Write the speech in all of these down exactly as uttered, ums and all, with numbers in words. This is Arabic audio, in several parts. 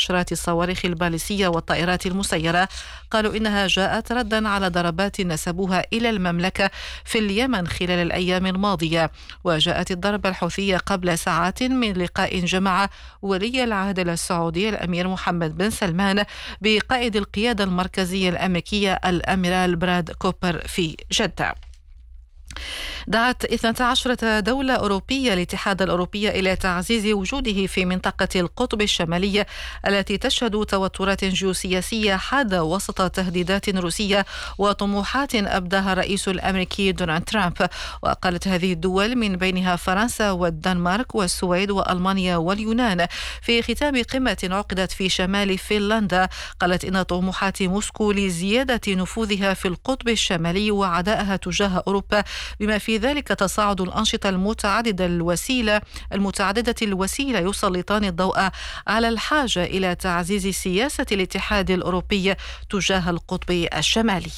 عشرات الصواريخ الباليستية والطائرات المسيرة. قالوا إنها جاءت ردا على ضربات نسبوها إلى المملكة في اليمن خلال الأيام الماضية. وجاءت الضربة الحوثية قبل ساعات من لقاء جمع ولي العهد السعودي الأمير محمد بن سلمان بقائد القيادة المركزية الأمريكية الأميرال براد كوبر في جدة. دعت اثنتا عشرة دولة أوروبية الاتحاد الأوروبي إلى تعزيز وجوده في منطقة القطب الشمالي التي تشهد توترات جيوسياسية حادة وسط تهديدات روسية وطموحات أبداها الرئيس الأمريكي دونالد ترامب. وقالت هذه الدول من بينها فرنسا والدنمارك والسويد وألمانيا واليونان في ختام قمة عقدت في شمال فنلندا، قالت إن طموحات موسكو لزيادة نفوذها في القطب الشمالي وعدائها تجاه أوروبا بما في ذلك تصاعد الأنشطة المتعددة الوسيلة المتعددة الوسيلة يسلطان الضوء على الحاجة إلى تعزيز سياسة الاتحاد الأوروبي تجاه القطب الشمالي.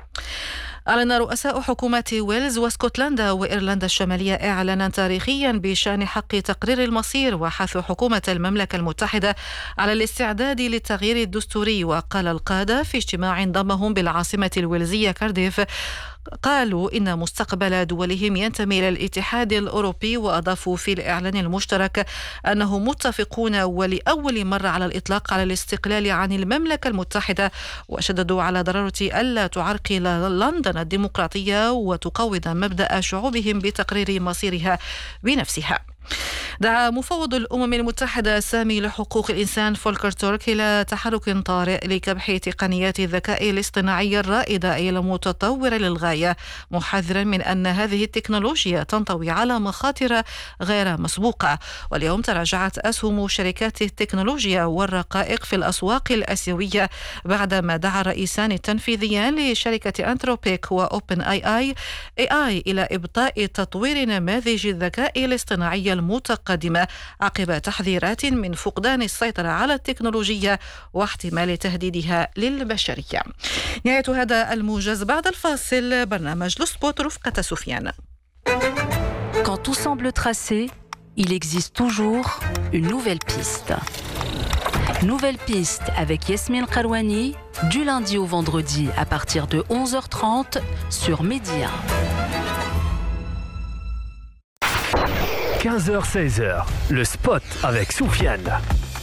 أعلن رؤساء حكومات ويلز واسكتلندا وإيرلندا الشمالية إعلانا تاريخيا بشأن حق تقرير المصير وحث حكومة المملكة المتحدة على الاستعداد للتغيير الدستوري. وقال القادة في اجتماع ضمهم بالعاصمة الويلزية كارديف قالوا إن مستقبل دولهم ينتمي إلى الاتحاد الأوروبي. وأضافوا في الإعلان المشترك أنهم متفقون ولأول مرة على الإطلاق على الاستقلال عن المملكة المتحدة، وشددوا على ضرورة ألا تعرقل لندن الديمقراطية وتقوض مبدأ شعوبهم بتقرير مصيرها بنفسها. دعا مفوض الأمم المتحدة السامي لحقوق الإنسان فولكر تورك إلى تحرك طارئ لكبح تقنيات الذكاء الاصطناعي الرائدة أي المتطورة للغاية، محذرا من أن هذه التكنولوجيا تنطوي على مخاطر غير مسبوقة. واليوم تراجعت أسهم شركات التكنولوجيا والرقائق في الأسواق الآسيوية بعدما دعا الرئيسان التنفيذيان لشركة أنثروبيك وأوبن آي آي اي آي إلى إبطاء تطوير نماذج الذكاء الاصطناعي المتقدمة عقب تحذيرات من فقدان السيطرة على التكنولوجيا واحتمال تهديدها للبشرية. نهاية هذا الموجز، بعد الفاصل برنامج لو سبوت رفقة سفيان. Quand tout semble tracé, il existe toujours une nouvelle piste. Nouvelle piste avec Yasmine Karouani du lundi au vendredi à partir de onze heures trente sur Média. quinze heures seize heures, le spot avec Soufiane.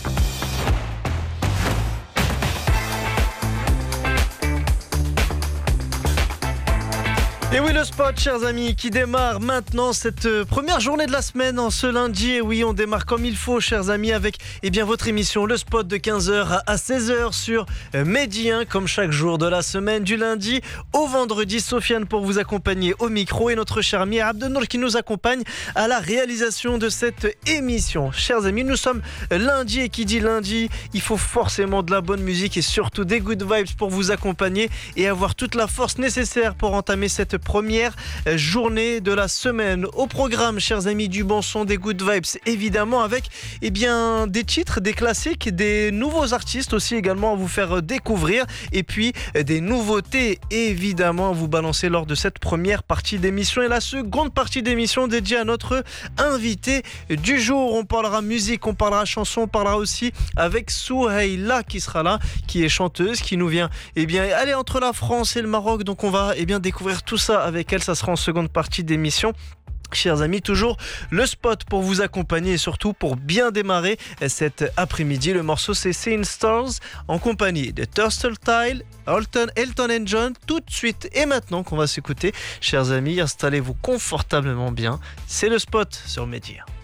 Et oui, le spot, chers amis, qui démarre maintenant cette première journée de la semaine en ce lundi. Et oui, on démarre comme il faut, chers amis, avec eh bien, votre émission Le Spot de quinze heures à seize heures sur Média, comme chaque jour de la semaine, du lundi au vendredi. Sofiane pour vous accompagner au micro et notre cher ami Abdenour qui nous accompagne à la réalisation de cette émission. Chers amis, nous sommes lundi et qui dit lundi, il faut forcément de la bonne musique et surtout des good vibes pour vous accompagner et avoir toute la force nécessaire pour entamer cette première journée de la semaine. Au programme, chers amis, du bon son, des good vibes, évidemment, avec eh bien, des titres, des classiques, des nouveaux artistes aussi également à vous faire découvrir et puis des nouveautés évidemment à vous balancer lors de cette première partie d'émission. Et la seconde partie d'émission dédiée à notre invité du jour. On parlera musique, on parlera chanson, on parlera aussi avec Souheila qui sera là, qui est chanteuse, qui nous vient eh bien, aller entre la France et le Maroc. Donc on va eh bien, découvrir tout ça avec elle, ça sera en seconde partie d'émission. Chers amis, toujours le spot pour vous accompagner et surtout pour bien démarrer cet après-midi. Le morceau c'est Seeing Stars en compagnie de Thurstile Tile, Elton, Elton and John tout de suite et maintenant qu'on va s'écouter. Chers amis, installez-vous confortablement bien. C'est le spot sur Média.